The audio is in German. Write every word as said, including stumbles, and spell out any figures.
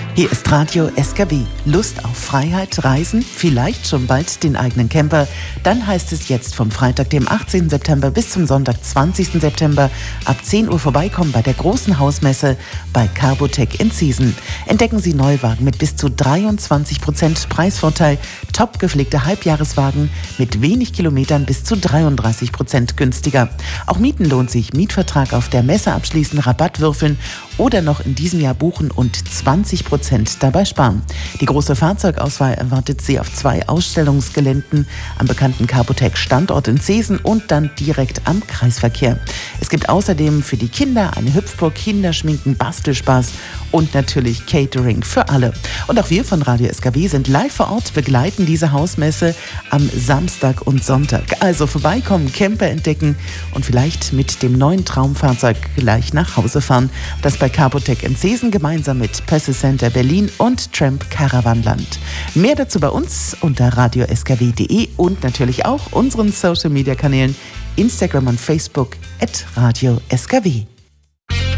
Hier ist Radio S K W. Lust auf Freiheit, Reisen, vielleicht schon bald den eigenen Camper? Dann heißt es jetzt vom Freitag, dem achtzehnten September bis zum Sonntag, zwanzigsten September ab zehn Uhr vorbeikommen bei der großen Hausmesse bei Carbotec in Ziesen. Entdecken Sie Neuwagen mit bis zu dreiundzwanzig Prozent Preisvorteil, top gepflegte Halbjahreswagen mit wenig Kilometern bis zu dreiunddreißig Prozent günstiger. Auch Mieten lohnt sich. Mietvertrag auf der Messe abschließen, Rabatt würfeln oder noch in diesem Jahr buchen und zwanzig Prozent dabei sparen. Die große Fahrzeugauswahl erwartet Sie auf zwei Ausstellungsgeländen am bekannten Carbotec Standort in Zeesen und dann direkt am Kreisverkehr. Es gibt außerdem für die Kinder eine Hüpfburg, Kinderschminken, Bastelspaß und natürlich Catering für alle. Und auch wir von Radio S K W sind live vor Ort, begleiten diese Hausmesse am Samstag und Sonntag. Also vorbeikommen, Camper entdecken und vielleicht mit dem neuen Traumfahrzeug gleich nach Hause fahren. Das bei Carbotec in Zeesen gemeinsam mit Pösse Center Berlin und Tramp Caravanland. Mehr dazu bei uns unter radio s k w punkt d e und natürlich auch unseren Social Media Kanälen Instagram und Facebook at Radio S K W.